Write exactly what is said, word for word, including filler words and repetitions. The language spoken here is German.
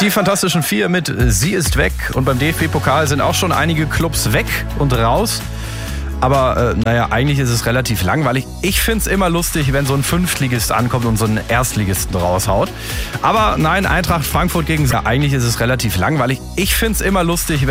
Die Fantastischen Vier mit Sie ist weg. Und beim D F B-Pokal sind auch schon einige Clubs weg und raus. Aber äh, naja, eigentlich ist es relativ langweilig. Ich finde es immer lustig, wenn so ein Fünftligist ankommt und so einen Erstligisten raushaut. Aber nein, Eintracht Frankfurt gegen... Ja, eigentlich ist es relativ langweilig. Ich finde es immer lustig, wenn...